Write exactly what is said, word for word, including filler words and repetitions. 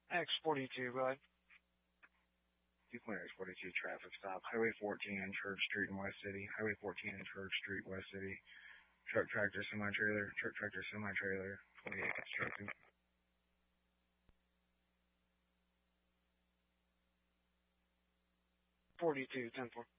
X forty-two, go ahead. two point X forty-two traffic stop. Highway fourteen on Church Street in West City. Highway fourteen on Church Street, West City. Truck, tractor, semi-trailer. Truck, tractor, semi-trailer. twenty-eight constructing. forty-two, ten four.